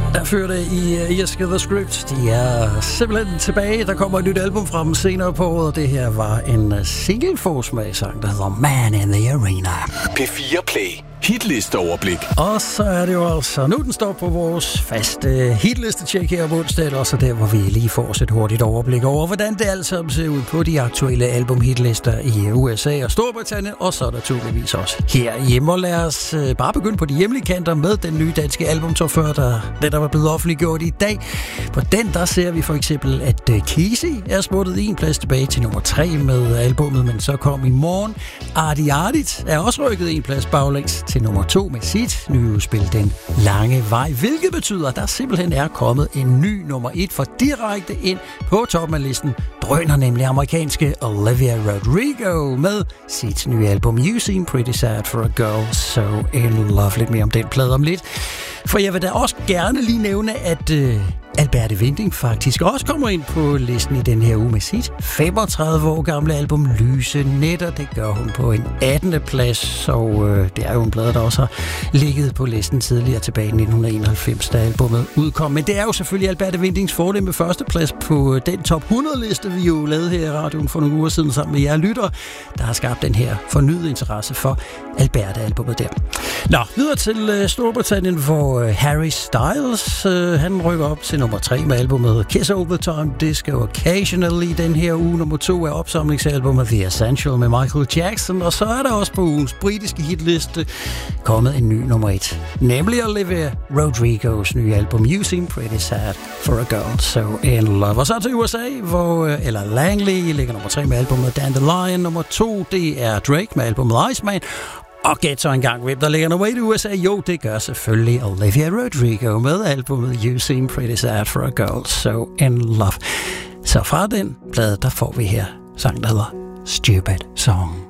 Der førte i Irske The Script. De er simpelthen tilbage. Der kommer et nyt album fra dem senere på året. Det her var en single-forsmag-sang, der hedder Man in the Arena. P4 Play. Hitlisteoverblik. Og så er det jo altså, nu den står på vores faste hitliste-tjek her om onsdag, og så der, hvor vi lige får os et hurtigt overblik over, hvordan det alt sammen ser ud på de aktuelle album-hitlister i USA og Storbritannien, og så naturligvis også herhjemme. Og lad os bare begynde på de hjemlige kanter med den nye danske albumtorfør, der netop er blevet offentliggjort i dag. På den, der ser vi for eksempel, at Casey er smuttet en plads tilbage til nummer 3 med albummet, men så kom i morgen. Arti Artit er også rykket en plads baglæns til nummer 2 med sit nye udspil Den Lange Vej, hvilket betyder, at der simpelthen er kommet en ny nummer 1 for direkte ind på toppen af listen. Drøner nemlig amerikanske Olivia Rodrigo med sit nye album You Seem Pretty Sad for a Girl So In Love. Lidt mere om den plade om lidt. For jeg vil da også gerne lige nævne, at Alberte Winding faktisk også kommer ind på listen i den her uge med sit 35 år gamle album Lyse Nætter. Det gør hun på en 18. plads, og det er jo en plade, der også har ligget på listen tidligere tilbage i 1991, da albumet udkom. Men det er jo selvfølgelig Alberte Windings fordel med første plads på den top 100-liste, vi jo lavede her i radioen for nogle uger siden sammen med jer lyttere, der har skabt den her fornyede interesse for Alberte-albumet der. Nå, videre til Storbritannien, hvor Harry Styles, han rykker op til nummer 3 med albumet Kiss All The Time Disco Occasionally. Den her uge nummer 2 er opsamlingsalbumet The Essential med Michael Jackson, og så er der også på ugens britiske hitliste kommet en ny nummer 1, nemlig Olivia Rodrigos nye album You Seem Pretty Sad for a Girl So In Love. Og så til USA, hvor Ella Langley ligger nummer 3 med albumet Dandelion. Nummer 2, det er Drake med albumet Iceman. Og gæt så engang, hvem der ligger nummer 1 i USA? Jo, det gør selvfølgelig Olivia Rodrigo med albumet You Seem Pretty Sad for a Girl So In Love. Så fra den plade, der får vi her sang, der hedder Stupid Song.